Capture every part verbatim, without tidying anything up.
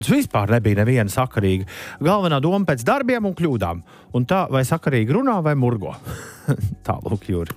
Tas vispār nebija neviena sakarīga. Galvenā doma pēc darbiem un kļūdām. Un tā vai sakarīgi runā vai murgo. Tālūk, Jūri.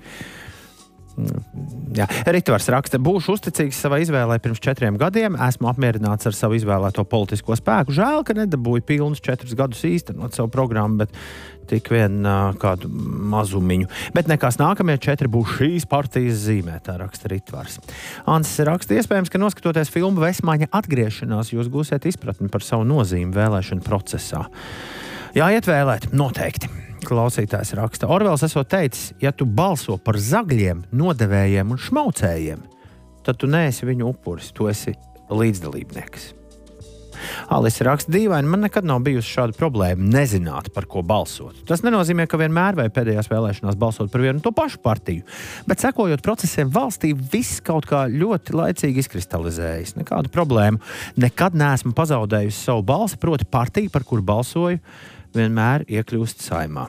Jā. Ritvars raksta, būšu uzticīgs savai izvēlei pirms četriem gadiem, esmu apmierināts ar savu izvēlēto politisko spēku. Žēl, ka nedabūju pilnus četrus gadus īstenot savu programmu, bet tik vien uh, kādu mazumiņu. Bet nekas nākamie četri būs šīs partijas zīmē, tā raksta Ritvars. Ansis raksta, iespējams, ka noskatoties filmu Vesmaņa atgriešanās, jūs gūsiet izpratni par savu nozīmi vēlēšanu procesā. Jāiet vēlēt, noteikti. Klausītājs raksta, Orvels esot teicis, ja tu balso par zagļiem, nodevējiem un šmaucējiem, tad tu neesi viņu upuris, tu esi līdzdalībnieks. Alise raksta, dīvaini, man nekad nav bijusi šāda problēma nezināt, par ko balsot. Tas nenozīmē, ka vienmēr vai pēdējās vēlēšanās balsot par vienu to pašu partiju, bet sekojot procesiem valstī, viss kaut kā ļoti laicīgi izkristalizējas. Nekādu problēmu. Nekad neesmu pazaudējusi savu balsi, proti partiju, par kuru balsoju, vienmēr iekļūst Saeimā.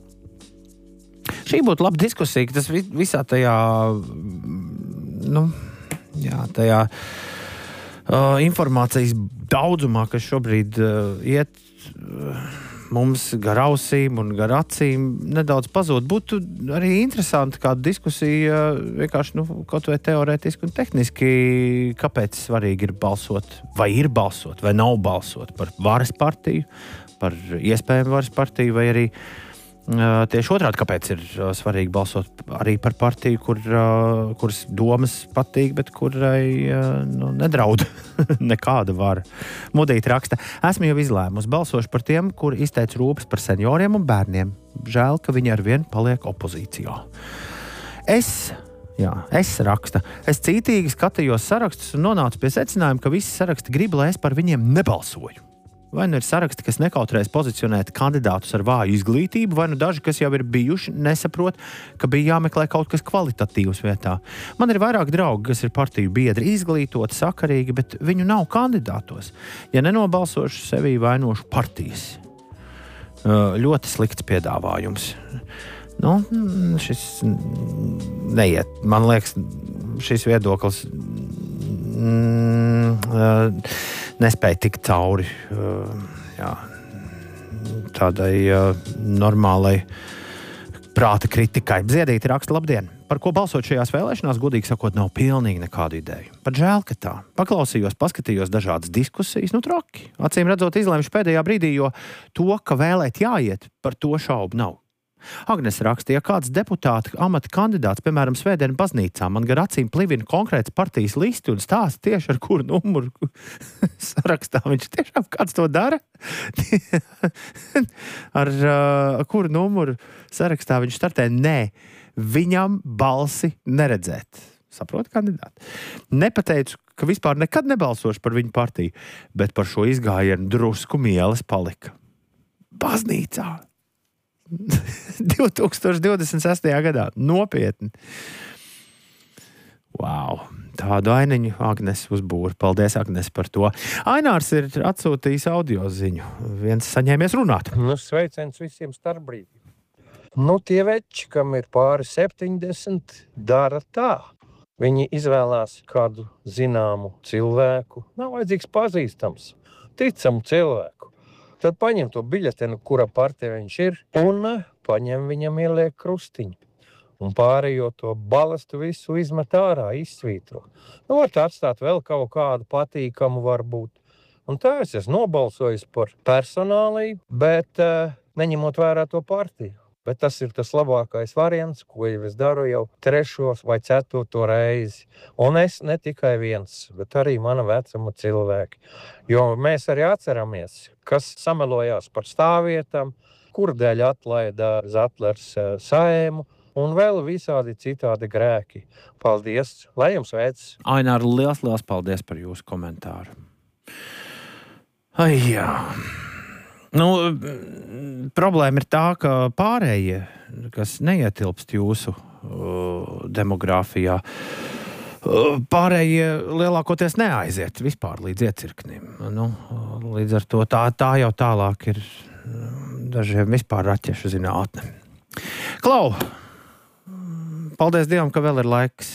Šī būtu laba diskusija, ka tas visā tajā, nu, jā, tajā uh, informācijas daudzumā, kas šobrīd uh, iet uh, mums gar ausīm un gar acīm, nedaudz pazūd. Būtu arī interesanti kāda diskusija, uh, vienkārši, nu, kaut vai teorētiski un tehniski, kāpēc svarīgi ir balsot, vai ir balsot, vai nav balsot par varas partiju, par iespējamu varas partiju, vai arī uh, tieši otrādi, kāpēc ir uh, svarīgi balsot arī par partiju, kur, uh, kuras domas patīk, bet kurai uh, nu, nedraud nekāda vara. Mudīt raksta, esmu jau izlēmusi, balsošu par tiem, kuri izteica rūpes par senioriem un bērniem. Žēl, ka viņi arvien paliek opozīcijā. Es Jā, es raksta. Es cītīgi skatījos sarakstus un nonācu pie secinājuma, ka visi saraksti grib, lai es par viņiem nebalsoju. Vai nu ir saraksti, kas nekautrēs pozicionēt kandidātus ar vāju izglītību, vai nu daži, kas jau ir bijuši, nesaprot, ka bija jāmeklē kaut kas kvalitatīvs vietā. Man ir vairāk draugi, kas ir partiju biedri, izglītoti, sakarīgi, bet viņu nav kandidātos. Ja nenobalsošu, sevī vainošu partijas. Ļoti slikts piedāvājums. Nu, šis neiet. Man liekas, šis viedoklis mm, nespēja tikt cauri jā, tādai normālai prāta kritikai. Ziedīti raksta, labdien! Par ko balsot šajās vēlēšanās, godīgi sakot, nav pilnīgi nekādu ideju. Pat žēl, ka tā. Paklausījos, paskatījos dažādas diskusijas, nu traki. Acīm redzot, izlēmuši pēdējā brīdī, jo to, ka vēlēt jāiet, par to šaubu nav. Agnes raksta, ja kāds deputāta amata kandidāts, piemēram, Svētdienu baznīcā, man gar acīm plivina konkrēts partijas listi un stāsta tieši ar kuru numuru sarakstā. Viņš tiešām kāds to dara? ar uh, kuru numuru sarakstā viņš startē? Nē, viņam balsi neredzēt. Saproti, kandidāti? Nepateicu, ka vispār nekad nebalsošu par viņu partiju, bet par šo izgājienu drusku mielas palika. Baznīcā! divtūkstoš divdesmit sestajā gadā. Nopietni. Wow. Tādu ainiņu Agnes uzbūra. Paldies, Agnes, par to. Ainārs ir atsūtījis audio ziņu. Viens saņēmies runāt. Nu, sveiciens visiem starpbrīdī. Nu, tie veči, kam ir pāri septiņdesmit, dara tā. Viņi izvēlās kādu zināmu cilvēku. Nav vajadzīgs pazīstams. Ticamu cilvēku. Tad paņem to biļetenu, kura partija viņš ir, un paņem viņam ieliek krustiņu. Un pārējo to balastu visu izmet ārā, izsvītro. Nu, var atstāt vēl kaut kādu patīkamu varbūt. Un tā es esmu nobalsojis par personāliju, bet uh, neņemot vērā to partiju. Bet tas ir tas labākais variants, ko jau es daru jau trešos vai ceturto reizi. Un es ne tikai viens, bet arī mana vecuma cilvēki. Jo mēs arī atceramies, kas samelojās par stāvvietām, kur dēļ atlaida Zatlers Saeimu un vēl visādi citādi grēki. Paldies, lai jums veicas! Ainār, liels, liels paldies par jūsu komentāru. Ai, jā... Nu, problēma ir tā, ka pārējie, kas neietilpst jūsu uh, demogrāfijā, uh, pārējie lielākoties neaiziet vispār līdz iecirknim. Nu, līdz ar to tā, tā jau tālāk ir dažiem vispār raķešu zinātne. Klau, paldies Dievam, ka vēl ir laiks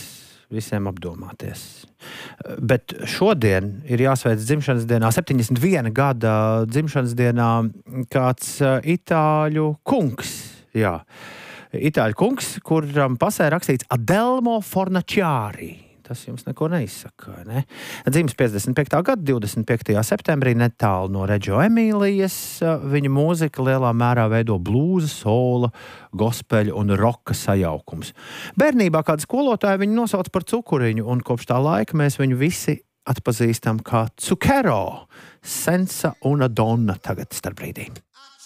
visiem apdomāties. Bet šodien ir jāsveic dzimšanas dienā, septiņdesmit viena gada dzimšanas dienā, kāds itāļu kungs. Jā, itāļu kungs, kuram pasē rakstīts Adelmo Fornaciari. Tas jums neko neizsaka, ne? Dzimis piecdesmit piektā gada divdesmit piektajā septembrī netālu no Reggio Emīlijas. Viņa mūzika lielā mērā veido blūza, sola, gospeļu un roka sajaukums. Bērnībā kāda skolotāja viņu nosauc par cukuriņu, un kopš tā laika mēs viņu visi atpazīstam kā Zucchero, Senza una donna tagad starpbrīdī.